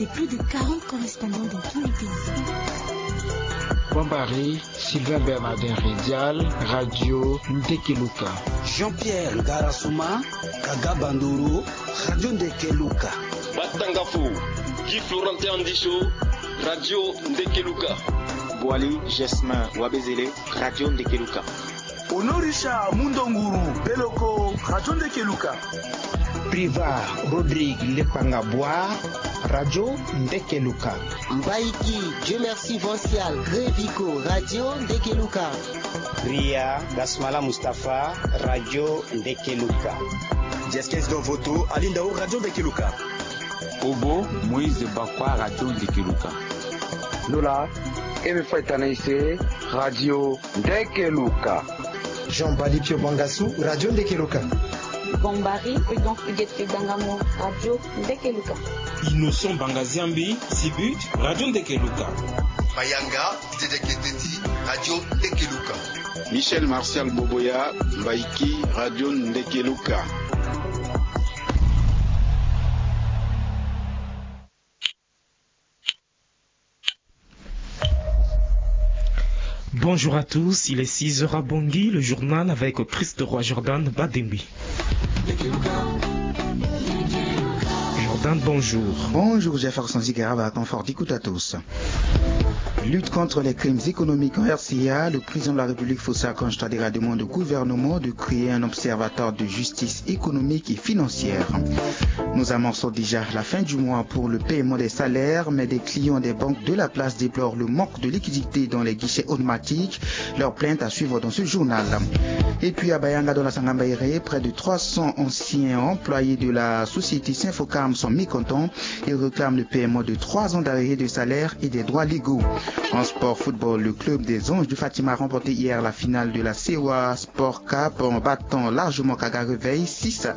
C'est plus de 40 correspondants dans tous les pays. Bombari, Sylvain Bernardin Rédial, Radio Ndekeluka. Jean-Pierre Ngarasuma, Kaga Banduru, Radio Ndekeluka. Batangafou, Guy Florentin Andicho, Radio Ndekeluka. Boali Jesmin Wabezele, Radio Ndekeluka. Honorisha Mundonguru, Beloko, Radio Ndekeluka. Priva Rodrigue Lepangabwa, Radio Ndekeluka. Mbaiki, Dieu merci Vincial, Revico, Radio Ndekeluka. Ria Gasmala Mustafa, Radio Ndekeluka. Diaskes Dovoto, Alindao, Radio Ndekeluka. Obo, Moïse Bakwa, Radio Ndekeluka. Lula, Emefa Tanaïse, Radio Ndekeluka. Jean-Bali Pio Bangassou, Radio Ndekeluka. Bombari, Prudence Huguette Dangamo, Radio Ndekeluka. Innocent Bangaziambi, Sibut, Radio Ndekeluka. Mayanga, Dedeketeti, Radio Ndekeluka. Michel Martial Boboya, Mbaiki, Radio Ndekeluka. Bonjour à tous, il est 6h à Bangui, le journal avec Christ Roi Jordan Badembi. Jordan, bonjour. Bonjour Jefferson Zigara, à temps fort d'écoute à tous. Lutte contre les crimes économiques en RCA, le président de la République Fossa Constadera demande au gouvernement de créer un observatoire de justice économique et financière. Nous amorçons déjà la fin du mois pour le paiement des salaires, mais des clients des banques de la place déplorent le manque de liquidité dans les guichets automatiques. Leur plainte à suivre dans ce journal. Et puis à Bayanga dans la Sangambaïre, près de 300 anciens employés de la société Symphocarm sont mécontents et réclament le paiement de 3 ans d'arrêt de salaire et des droits légaux. En sport football, le club des Anges du Fatima a remporté hier la finale de la CEWA Sport Cup en battant largement Kaga Réveil 6-1.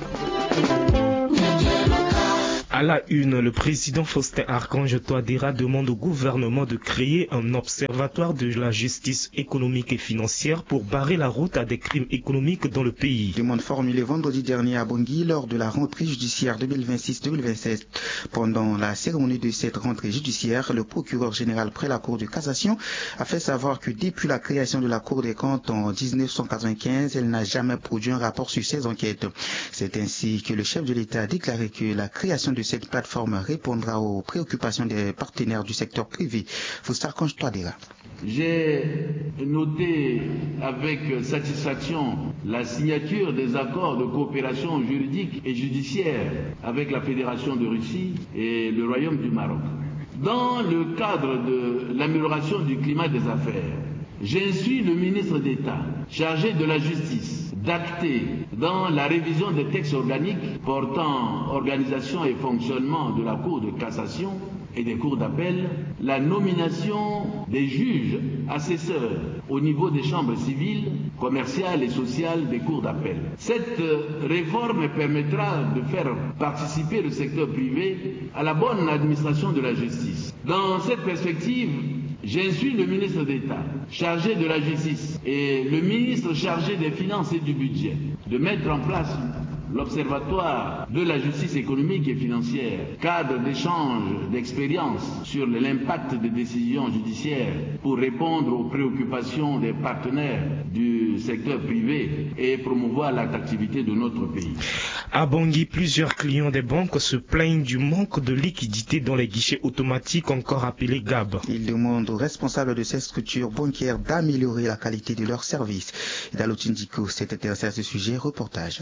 À la une, le président Faustin Archange Touadéra demande au gouvernement de créer un observatoire de la justice économique et financière pour barrer la route à des crimes économiques dans le pays. Demande formulée vendredi dernier à Bangui lors de la rentrée judiciaire 2026-2027. Pendant la cérémonie de cette rentrée judiciaire, le procureur général près la Cour de cassation a fait savoir que depuis la création de la Cour des comptes en 1995, elle n'a jamais produit un rapport sur ces enquêtes. C'est ainsi que le chef de l'État a déclaré que la création de cette plateforme répondra aux préoccupations des partenaires du secteur privé. Foustarconge Touadéra. J'ai noté avec satisfaction la signature des accords de coopération juridique et judiciaire avec la Fédération de Russie et le Royaume du Maroc. Dans le cadre de l'amélioration du climat des affaires, j'instruis le ministre d'État chargé de la justice d'acter dans la révision des textes organiques portant organisation et fonctionnement de la Cour de cassation et des cours d'appel, la nomination des juges assesseurs au niveau des chambres civiles, commerciales et sociales des cours d'appel. Cette réforme permettra de faire participer le secteur privé à la bonne administration de la justice. Dans cette perspective, j'instruis le ministre d'État chargé de la justice et le ministre chargé des finances et du budget de mettre en place l'Observatoire de la justice économique et financière, cadre d'échange d'expériences sur l'impact des décisions judiciaires pour répondre aux préoccupations des partenaires du secteur privé et promouvoir l'attractivité de notre pays. À Bangui, plusieurs clients des banques se plaignent du manque de liquidité dans les guichets automatiques, encore appelés GAB. Ils demandent aux responsables de ces structures bancaires d'améliorer la qualité de leurs services. Dalotindiko s'est intéressé à ce sujet. Reportage.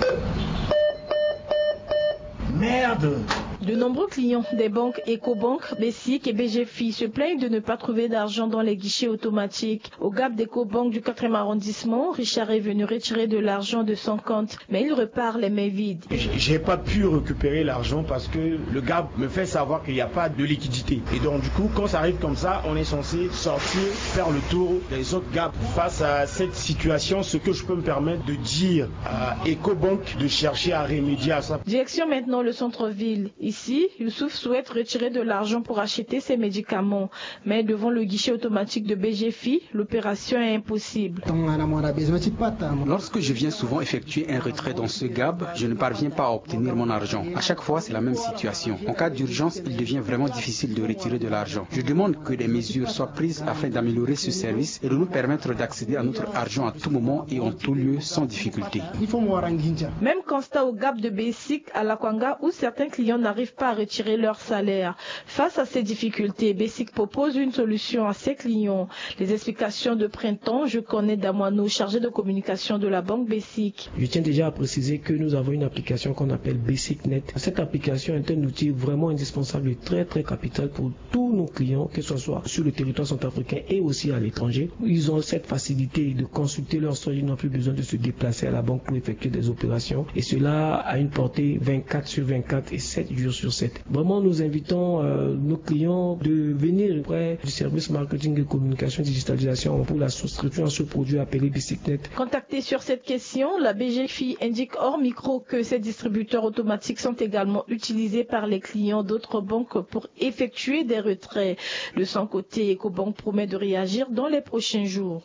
Merde! De nombreux clients des banques Ecobank, Bessic et BGFI se plaignent de ne pas trouver d'argent dans les guichets automatiques. Au GAB d'Ecobank du 4e arrondissement, Richard est venu retirer de l'argent de son compte, mais il repart les mains vides. J'ai pas pu récupérer l'argent parce que le GAB me fait savoir qu'il n'y a pas de liquidité. Et donc du coup, quand ça arrive comme ça, on est censé sortir, faire le tour des autres GAB. Face à cette situation, ce que je peux me permettre de dire à Ecobank de chercher à remédier à ça. Direction maintenant le centre-ville. Ici, Ici, Youssouf souhaite retirer de l'argent pour acheter ses médicaments. Mais devant le guichet automatique de BGFI, l'opération est impossible. Lorsque je viens souvent effectuer un retrait dans ce GAB, je ne parviens pas à obtenir mon argent. À chaque fois, c'est la même situation. En cas d'urgence, il devient vraiment difficile de retirer de l'argent. Je demande que des mesures soient prises afin d'améliorer ce service et de nous permettre d'accéder à notre argent à tout moment et en tout lieu sans difficulté. Même constat au GAB de Bessic à Lakwanga où certains clients n'arrivent pas à retirer leur salaire. Face à ces difficultés, Bessic propose une solution à ses clients. Les explications de Printemps, je connais Damwano, chargé de communication de la banque Bessic. Je tiens déjà à préciser que nous avons une application qu'on appelle BessicNet. Cette application est un outil vraiment indispensable et très capital pour tous nos clients, que ce soit sur le territoire centrafricain et aussi à l'étranger. Ils ont cette facilité de consulter leur solde, ils n'ont plus besoin de se déplacer à la banque pour effectuer des opérations et cela a une portée 24/24 et 7 jours sur 7. Vraiment, nous invitons nos clients de venir auprès du service marketing et communication digitalisation pour la souscription à ce produit appelé BessicNet. Contacté sur cette question, la BGFI indique hors micro que ces distributeurs automatiques sont également utilisés par les clients d'autres banques pour effectuer des retraits. De son côté, Ecobank promet de réagir dans les prochains jours.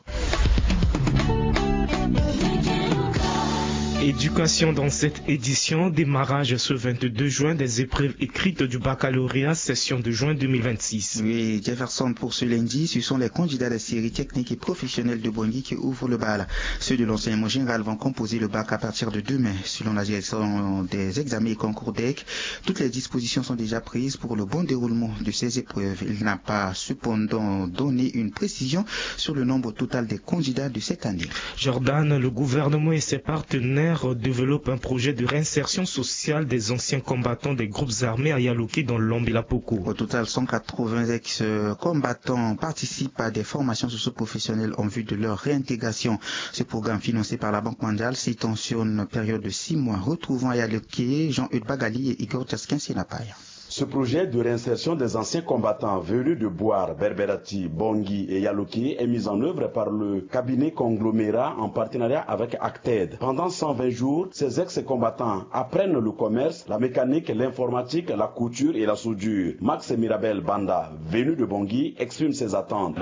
Éducation dans cette édition, démarrage ce 22 juin des épreuves écrites du baccalauréat session de juin 2026. Oui, Jefferson, pour ce lundi, ce sont les candidats des séries techniques et professionnelles de Bangui qui ouvrent le bal. Ceux de l'enseignement général vont composer le bac à partir de demain. Selon la direction des examens et concours DEC, toutes les dispositions sont déjà prises pour le bon déroulement de ces épreuves. Il n'a pas cependant donné une précision sur le nombre total des candidats de cette année. Jordan, le gouvernement et ses partenaires développe un projet de réinsertion sociale des anciens combattants des groupes armés à Yaloké dans l'Ombilapoko. Au total, 180 ex-combattants participent à des formations socio-professionnelles en vue de leur réintégration. Ce programme financé par la Banque mondiale s'étend sur une période de 6 mois, retrouvant à Yaloké Jean-Eudes Bagali et Igor Taskin-Sinapaya. Ce projet de réinsertion des anciens combattants venus de Boar, Berberati, Bangui et Yaloké est mis en œuvre par le cabinet conglomérat en partenariat avec Acted. Pendant 120 jours, ces ex-combattants apprennent le commerce, la mécanique, l'informatique, la couture et la soudure. Max Mirabel Banda, venu de Bangui, exprime ses attentes.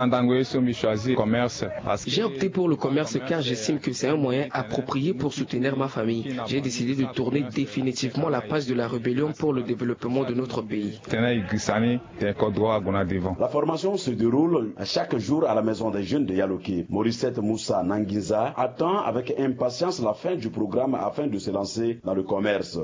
J'ai opté pour le commerce car j'estime que c'est un moyen approprié pour soutenir ma famille. J'ai décidé de tourner définitivement la page de la rébellion pour le développement de notre pays. La formation se déroule chaque jour à la maison des jeunes de Yaloké. Morissette Moussa Nanginza attend avec impatience la fin du programme afin de se lancer dans le commerce.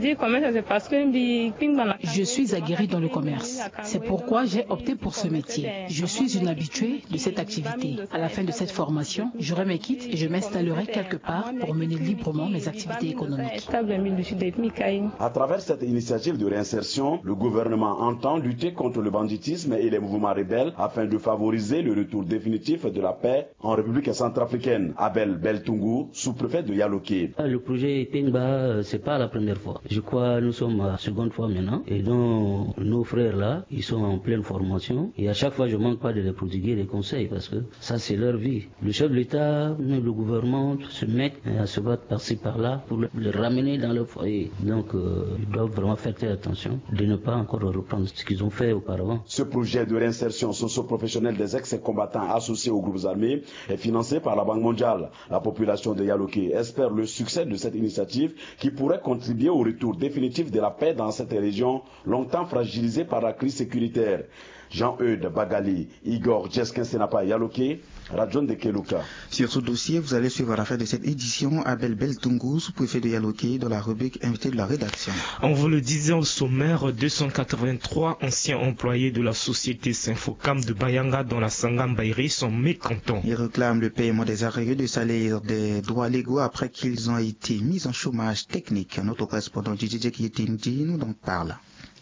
Je suis aguerrie dans le commerce. C'est pourquoi j'ai opté pour ce métier. Je suis une habituée de cette activité. À la fin de cette formation, j'aurai mes kits et je m'installerai quelque part pour mener librement mes activités économiques. À travers cette initiative de réinsertion, le gouvernement entend lutter contre le banditisme et les mouvements rebelles afin de favoriser le retour définitif de la paix en République centrafricaine. Abel Beltungu, sous-préfet de Yaloké. Le projet Pengba, c'est pas la première fois. Je crois nous sommes à la seconde fois maintenant et donc nos frères là, ils sont en pleine formation et à chaque fois je manque pas de les prodiguer des conseils parce que ça c'est leur vie. Le chef de l'État, le gouvernement se mettent à se battre par-ci par-là pour les ramener dans leur foyer. Donc ils doivent vraiment faire très attention de ne pas encore reprendre ce qu'ils ont fait auparavant. Ce projet de réinsertion socio-professionnelle des ex-combattants associés aux groupes armés est financé par la Banque mondiale. La population de Yaloké espère le succès de cette initiative qui pourrait contribuer au retour définitif de la paix dans cette région longtemps fragilisée par la crise sécuritaire. Jean-Eudes Bagali, Igor Jeskin-Senapa Yaloké, Radio Ndekeluka. Sur ce dossier, vous allez suivre à la fin de cette édition Abel Beltungu, sous-préfet de Yaloké, dans la rubrique invité de la rédaction. On vous le disait au sommaire, 283 anciens employés de la société Sinfocam de Bayanga dans la Sangam-Baïri sont mécontents. Ils réclament le paiement des arriérés de salaire des droits légaux après qu'ils ont été mis en chômage technique. Notre correspondant Djidji Kietindi nous en parle.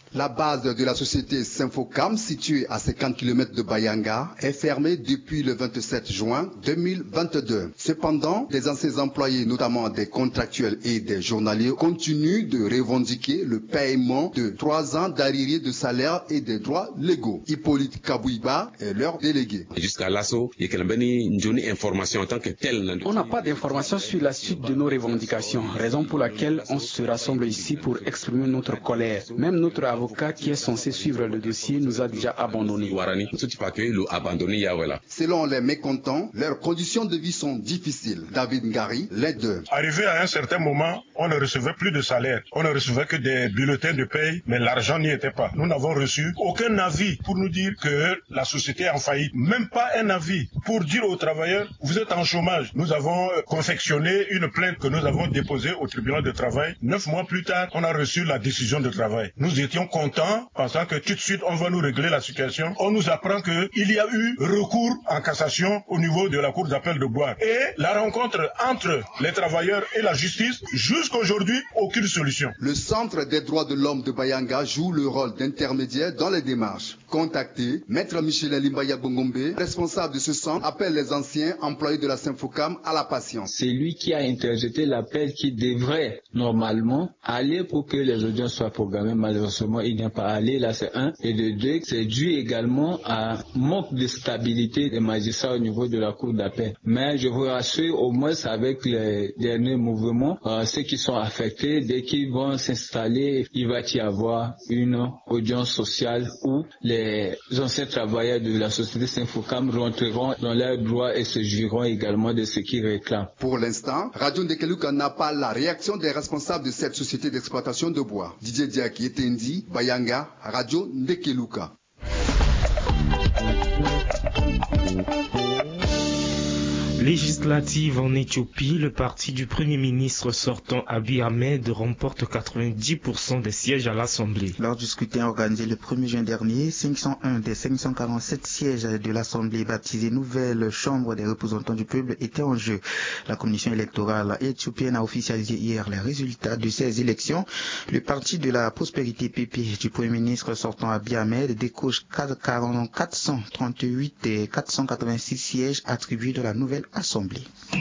La base de la société Sinfocam, située à 50 km de Bayanga, est fermée depuis le 27 juin 2022. Cependant, des anciens employés, notamment des contractuels et des journaliers, continuent de revendiquer le paiement de 3 ans d'arriérés de salaire et des droits légaux. Hippolyte Kabouiba est leur délégué. Jusqu'à l'assaut, il y a une information en tant que telle. On n'a pas d'informations sur la suite de nos revendications, raison pour laquelle on se rassemble ici pour exprimer notre colère. Même notre avocat qui est censé suivre le dossier nous a déjà abandonnés. Selon les mécontents, leurs conditions de vie sont difficiles. David Ngari, l'un d'eux. Arrivé à un certain moment, on ne recevait plus de salaire. On ne recevait que des bulletins de paye, mais l'argent n'y était pas. Nous n'avons reçu aucun avis pour nous dire que la société est en faillite. Même pas un avis pour dire aux travailleurs, vous êtes en chômage. Nous avons confectionné une plainte que nous avons déposée au tribunal de travail. 9 mois plus tard, on a reçu la décision de travail. Nous étions contents, pensant que tout de suite, on va nous régler la situation. On nous apprend qu'il y a eu recours en cassation au niveau de la cour d'appel de Boire. Et la rencontre entre les travailleurs et la justice, jusqu'à aujourd'hui, aucune solution. Le Centre des droits de l'homme de Bayanga joue le rôle d'intermédiaire dans les démarches. Contacté, Maître Michel Limbaya Bongombe, responsable de ce centre, appelle les anciens employés de la Sinfocam à la patience. C'est lui qui a interjeté l'appel qui devrait normalement aller pour que les audiences soient programmées. Malheureusement, il n'y a pas allé. Là, c'est un. Et de deux, c'est dû également à manque de stabilité des magistrats au niveau de la cour d'appel. Mais je vous rassure, au moins avec les derniers mouvements, ceux qui sont affectés, dès qu'ils vont s'installer, il va y avoir une audience sociale où les anciens travailleurs de la société Sinfocam rentreront dans leurs droits et se jugeront également de ce qu'ils réclament. Pour l'instant, Radio Ndekeluka n'a pas la réaction des responsables de cette société d'exploitation de bois. Didier Diaki Etendi, Bayanga, Radio Ndekeluka. Législative en Éthiopie, le parti du Premier ministre sortant Abiy Ahmed remporte 90% des sièges à l'Assemblée. Lors du scrutin organisé le 1er juin dernier, 501 des 547 sièges de l'Assemblée baptisée Nouvelle Chambre des représentants du peuple étaient en jeu. La commission électorale éthiopienne a officialisé hier les résultats de ces élections. Le parti de la prospérité PP du Premier ministre sortant Abiy Ahmed décoche 438 des 486 sièges attribués de la nouvelle Assemblée.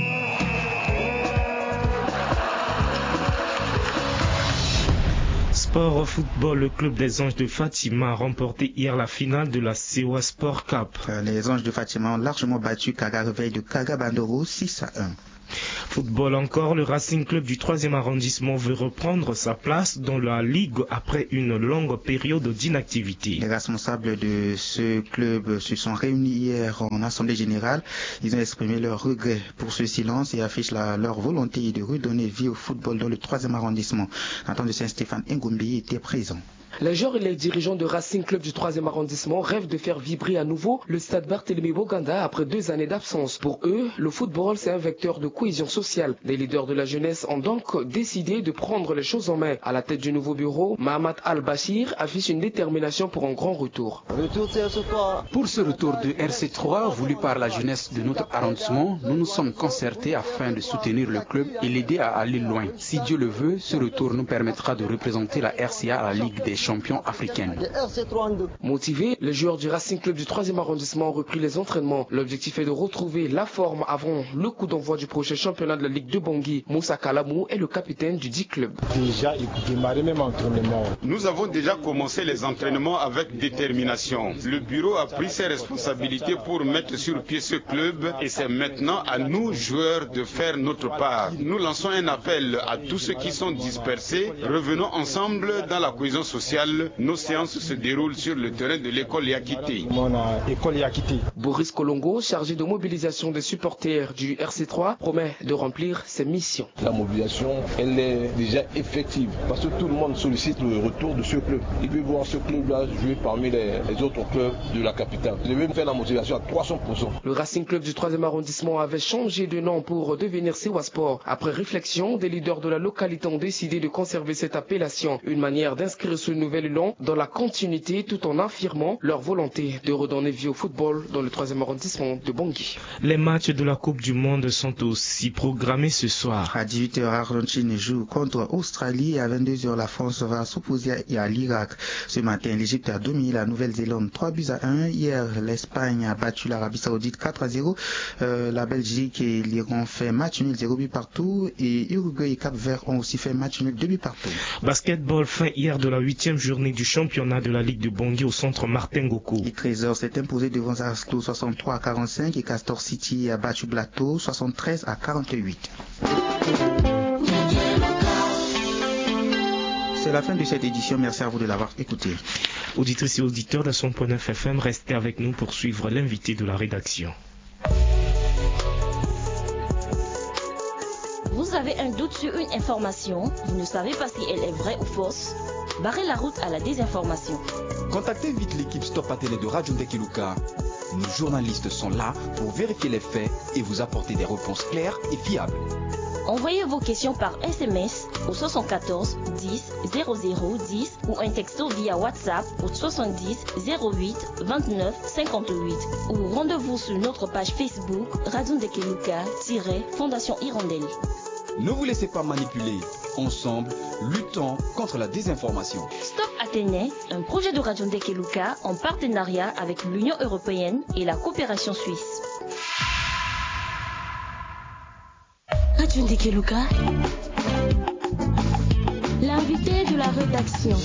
Sport au football, le club des Anges de Fatima a remporté hier la finale de la COA Sport Cup. Les Anges de Fatima ont largement battu Kaga Reveil de Kaga Bandoro 6-1. Football encore, le Racing Club du 3e arrondissement veut reprendre sa place dans la Ligue après une longue période d'inactivité. Les responsables de ce club se sont réunis hier en Assemblée Générale. Ils ont exprimé leur regret pour ce silence et affichent leur volonté de redonner vie au football dans le 3e arrondissement. Nathan de Saint-Stéphane Ngombi était présent. Les joueurs et les dirigeants de Racing Club du 3e arrondissement rêvent de faire vibrer à nouveau le stade Barthélemy Boganda après 2 années d'absence. Pour eux, le football, c'est un vecteur de cohésion sociale. Les leaders de la jeunesse ont donc décidé de prendre les choses en main. À la tête du nouveau bureau, Mahamat Al-Bashir affiche une détermination pour un grand retour. Pour ce retour de RC3, voulu par la jeunesse de notre arrondissement, nous nous sommes concertés afin de soutenir le club et l'aider à aller loin. Si Dieu le veut, ce retour nous permettra de représenter la RCA à la Ligue des champions africaine. Motivés, les joueurs du Racing Club du 3e arrondissement ont repris les entraînements. L'objectif est de retrouver la forme avant le coup d'envoi du prochain championnat de la Ligue de Bangui. Moussa Kalamou est le capitaine du dit club. Déjà, il démarrait même entraînement. Nous avons déjà commencé les entraînements avec détermination. Le bureau a pris ses responsabilités pour mettre sur pied ce club et c'est maintenant à nous, joueurs, de faire notre part. Nous lançons un appel à tous ceux qui sont dispersés. Revenons ensemble dans la cohésion sociale. Nos séances se déroulent sur le terrain de l'école Yakité. Boris Kolongo, chargé de mobilisation des supporters du RC3, promet de remplir ses missions. La mobilisation, elle est déjà effective parce que tout le monde sollicite le retour de ce club. Il veut voir ce club-là jouer parmi les autres clubs de la capitale. Je vais faire la motivation à 300%. Le Racing Club du 3e arrondissement avait changé de nom pour devenir Sewa Sport. Après réflexion, des leaders de la localité ont décidé de conserver cette appellation, une manière d'inscrire ce nouveau nouvel élan dans la continuité tout en affirmant leur volonté de redonner vie au football dans le 3e arrondissement de Bangui. Les matchs de la Coupe du Monde sont aussi programmés ce soir. À 18h, Argentine joue contre Australie et à 22h, la France va s'opposer à l'Irak. Ce matin, l'Égypte a dominé la Nouvelle-Zélande 3-1. Hier, l'Espagne a battu l'Arabie Saoudite 4-0. La Belgique et l'Iran fait match nul 0 but partout et Uruguay et Cap-Vert ont aussi fait match nul 2 buts partout. Basketball, fin hier de la 8e journée du championnat de la Ligue de Bangui au centre Martin Ngoko. Les Trésors s'est imposé devant Zaslo 63-45 et Castor City a battu Blateau 73-48. C'est la fin de cette édition. Merci à vous de l'avoir écouté. Auditrices et auditeurs de 100.9 FM, restez avec nous pour suivre l'invité de la rédaction. Vous avez un doute sur une information, vous ne savez pas si elle est vraie ou fausse? Barrez la route à la désinformation. Contactez vite l'équipe Stop à Télé de Radio Ndekeluka. Nos journalistes sont là pour vérifier les faits et vous apporter des réponses claires et fiables. Envoyez vos questions par SMS au 74 10 00 10 ou un texto via WhatsApp au 70 08 29 58 ou rendez-vous sur notre page Facebook Radio Ndekeluka-Fondation Hirondelle. Ne vous laissez pas manipuler. Ensemble, luttons contre la désinformation. Stop Athénée, un projet de Radio Ndekeluka en partenariat avec l'Union européenne et la coopération suisse. Radio Ndekeluka, l'invité de la rédaction.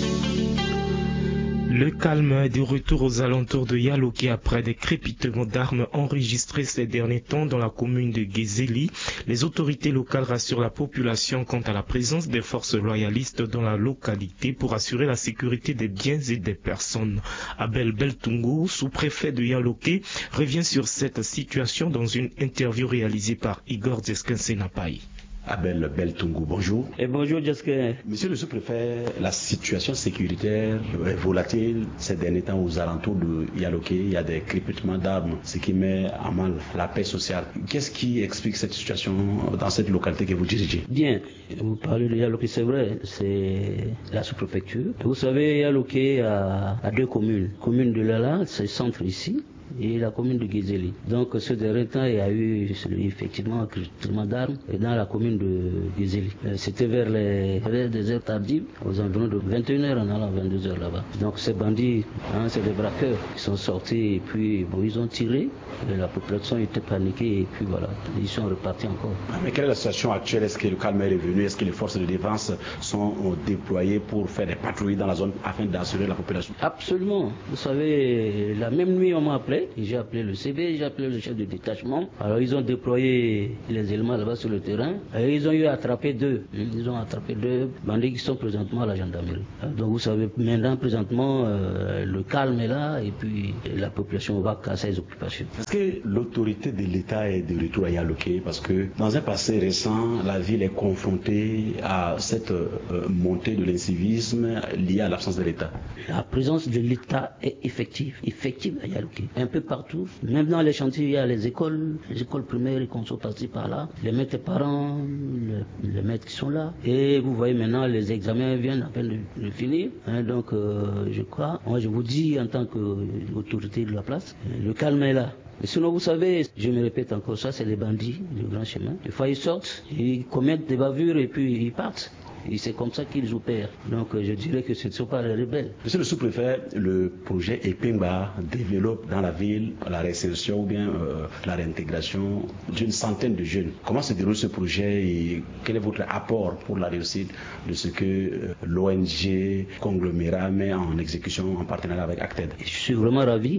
Le calme est de retour aux alentours de Yaloké après des crépitements d'armes enregistrés ces derniers temps dans la commune de Gézéli. Les autorités locales rassurent la population quant à la présence des forces loyalistes dans la localité pour assurer la sécurité des biens et des personnes. Abel Beltungu, sous-préfet de Yaloké, revient sur cette situation dans une interview réalisée par Igor Djeskin-Senapai. Abel Beltungu, bonjour. Et bonjour Jessica. Monsieur le sous-préfet, la situation sécuritaire est volatile ces derniers temps aux alentours de Yaloké. Il y a des crépitements d'armes, ce qui met à mal la paix sociale. Qu'est-ce qui explique cette situation dans cette localité que vous dirigez? Bien, vous parlez de Yaloké, c'est vrai, c'est la sous-préfecture. Vous savez, Yaloké a deux communes. Commune de Lala, c'est le centre ici, et la commune de Gézéli. Donc ce dernier temps, il y a eu effectivement un crépitement d'armes dans la commune de Gézéli. C'était vers des heures tardives, aux environs de 21h en allant 22h là-bas. Donc ces bandits, c'est des braqueurs qui sont sortis et puis ils ont tiré. Et la population était paniquée et puis voilà, ils sont repartis encore. Mais quelle est la situation actuelle? Est-ce que le calme est revenu? Est-ce que les forces de défense sont déployées pour faire des patrouilles dans la zone afin d'assurer la population? Absolument. Vous savez, la même nuit on m'a appelé. J'ai appelé le CB, j'ai appelé le chef de détachement. Alors ils ont déployé les éléments là-bas sur le terrain. Et ils ont eu à attraper deux. Ils ont attrapé deux bandits qui sont présentement à la gendarmerie. Donc vous savez, maintenant, présentement, le calme est là et puis la population va à ses occupations. Est-ce que l'autorité de l'État est de retour à Yaloké? Parce que dans un passé récent, la ville est confrontée à cette montée de l'incivisme liée à l'absence de l'État. La présence de l'État est effective à Yaloké. Un peu partout, même dans les chantiers, il y a les écoles primaires, ils sont partis par là, les maîtres parents, les maîtres qui sont là. Et vous voyez maintenant, les examens viennent à peine de finir. Donc, je crois, moi je vous dis en tant qu'autorité de la place, le calme est là. Et sinon, vous savez, je me répète encore ça, c'est les bandits du grand chemin. Des fois, ils sortent, ils commettent des bavures et puis ils partent. Et c'est comme ça qu'ils opèrent. Donc je dirais que ce ne sont pas les rebelles. Monsieur le sous-préfet, le projet Epimba développe dans la ville la réinsertion ou bien la réintégration d'une centaine de jeunes. Comment se déroule ce projet et quel est votre apport pour la réussite de ce que l'ONG Conglomérat met en exécution en partenariat avec Acted? Je suis vraiment ravi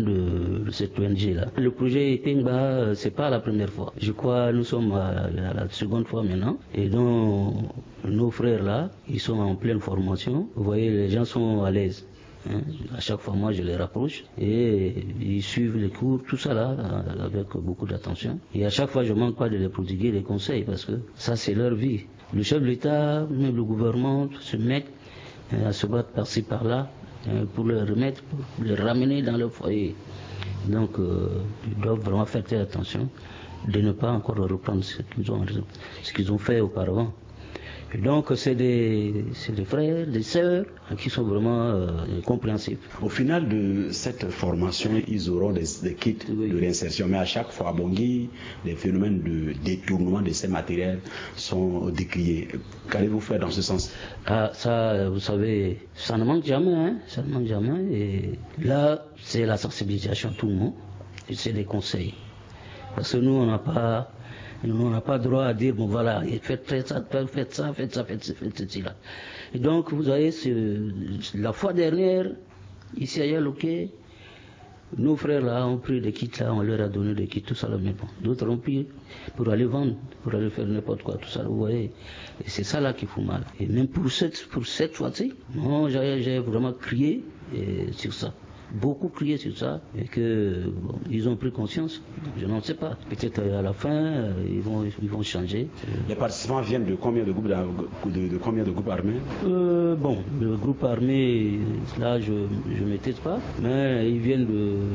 de cette ONG-là. Le projet Epimba, c'est pas la première fois. Je crois nous sommes à la seconde fois maintenant. Et donc nos frères là, ils sont en pleine formation. Vous voyez, les gens sont à l'aise. À chaque fois, moi, je les rapproche et ils suivent les cours, tout ça là, avec beaucoup d'attention. Et à chaque fois, je ne manque pas de les prodiguer des conseils parce que ça, c'est leur vie. Le chef de l'État, même le gouvernement, se mettent à se battre par-ci par-là pour les remettre, pour les ramener dans leur foyer. Donc, ils doivent vraiment faire très attention de ne pas encore reprendre ce qu'ils ont fait auparavant. Et donc c'est des frères, des sœurs qui sont vraiment compréhensifs. Au final de cette formation, ils auront des kits de réinsertion, mais à chaque fois à Bangui, les phénomènes de détournement de ces matériels sont décriés. Qu'allez-vous faire dans ce sens? Ça, vous savez, ça ne manque jamais, hein, ça ne manque jamais. Et là, c'est la sensibilisation de tout le monde, et c'est des conseils. Parce que nous, on n'a pas droit à dire, bon voilà, faites ça, faites cela. Et donc, vous voyez, la fois dernière, ici à Yaloké, nos frères là ont pris des kits là, on leur a donné des kits, tout ça là, mais bon. D'autres ont pris pour aller vendre, pour aller faire n'importe quoi, tout ça, vous voyez. Et c'est ça là qui fout mal. Et même pour cette fois-ci, moi j'ai vraiment crié sur ça. Beaucoup crié sur ça et que ils ont pris conscience. Je n'en sais pas. Peut-être à la fin ils vont changer. Les participants viennent de combien de groupes armés? Bon, le groupe armé, là je ne maîtrise pas, mais ils viennent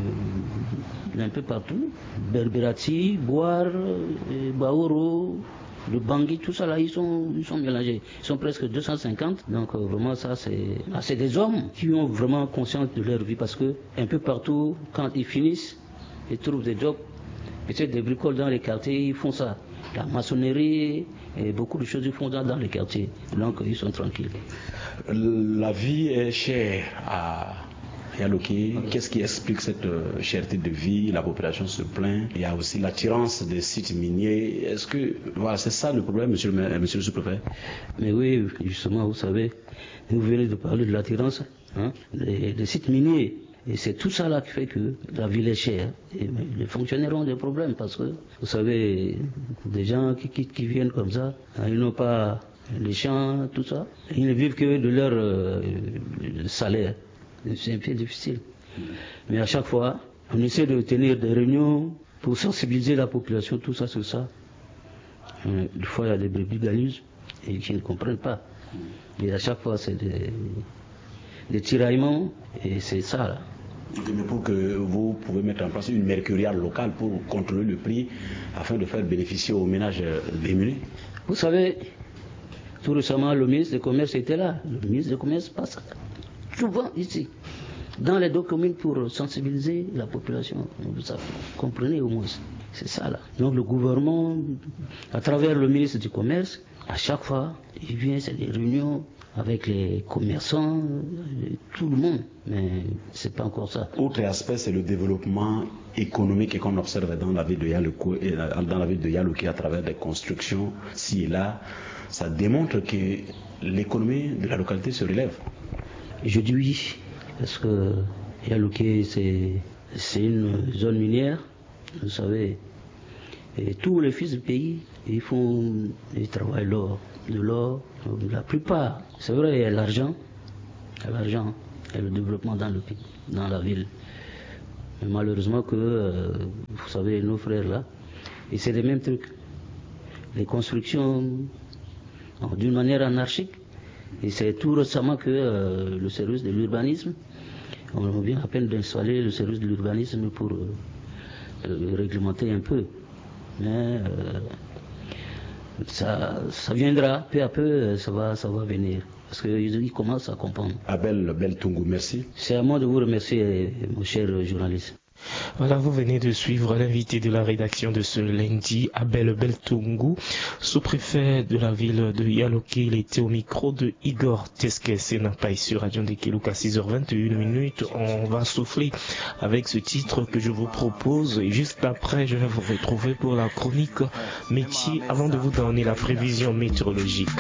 d'un peu partout. Berberati, Boar, Baoro, le Bangui, tout ça là, ils sont mélangés. Ils sont presque 250. Donc vraiment ça c'est des hommes qui ont vraiment conscience de leur vie parce que un peu partout, quand ils finissent, ils trouvent des jobs, peut-être des bricoles dans les quartiers, ils font ça. La maçonnerie et beaucoup de choses ils font dans les quartiers. Donc ils sont tranquilles. La vie est chère à Yaloké. Qu'est-ce qui explique cette cherté de vie? La population se plaint. Il y a aussi l'attirance des sites miniers. Est-ce que voilà, c'est ça le problème, monsieur le sous-préfet? Mais oui, justement, vous savez, vous venez de parler de l'attirance des sites miniers. Et c'est tout ça là qui fait que la ville est chère. Et les fonctionnaires ont des problèmes parce que, vous savez, des gens qui viennent comme ça, ils n'ont pas les champs, tout ça. Ils ne vivent que de leur salaire. C'est un peu difficile. Mais à chaque fois, on essaie de tenir des réunions pour sensibiliser la population, tout ça, sur ça. Des fois, il y a des brebis galeuses et qui ne comprennent pas. Et à chaque fois, c'est des tiraillements et c'est ça, là. Mais pour que vous pouvez mettre en place une mercuriale locale pour contrôler le prix afin de faire bénéficier aux ménages démunis. Vous savez, tout récemment, le ministre du Commerce était là. Le ministre du Commerce passe souvent ici, dans les deux communes pour sensibiliser la population. Vous comprenez au moins. C'est ça là. Donc le gouvernement, à travers le ministre du Commerce, à chaque fois, il vient, c'est des réunions avec les commerçants, tout le monde. Mais c'est pas encore ça. Autre aspect, c'est le développement économique qu'on observe dans la ville de Yaloké à travers des constructions ci et là. Ça démontre que l'économie de la localité se relève. Je dis oui, parce que Yaloké, c'est une zone minière, vous savez, et tous les fils du pays, ils travaillent de l'or, la plupart. C'est vrai, il y a l'argent, et le développement dans le pays, dans la ville. Mais malheureusement que, vous savez, nos frères là, et c'est les mêmes trucs. Les constructions, d'une manière anarchique. Et c'est tout récemment que le service de l'urbanisme, on vient à peine d'installer le service de l'urbanisme pour réglementer un peu. Mais ça viendra, peu à peu, ça va venir. Parce qu'ils commencent à comprendre. Abel Beltungu, merci. C'est à moi de vous remercier, mon cher journaliste. Voilà, vous venez de suivre l'invité de la rédaction de ce lundi, Abel Beltungu, sous-préfet de la ville de Yaloké. Il était au micro de Igor Teske Senapai sur Radio Ndekeluka, 6h21. On va souffler avec ce titre que je vous propose et juste après, je vais vous retrouver pour la chronique métier avant de vous donner la prévision météorologique.